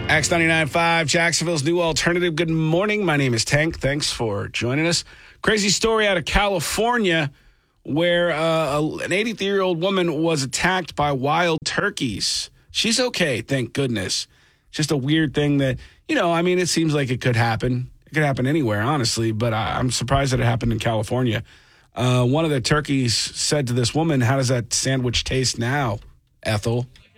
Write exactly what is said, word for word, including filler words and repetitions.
X ninety-nine point five, Jacksonville's new alternative. Good morning. My name is Tank. Thanks for joining us. Crazy story out of California where uh, an eighty-three-year-old woman was attacked by wild turkeys. She's okay, thank goodness. Just a weird thing that, you know, I mean, it seems like it could happen. It could happen anywhere, honestly, but I, I'm surprised that it happened in California. Uh, one of the turkeys said to this woman, "How does that sandwich taste now, Ethel?"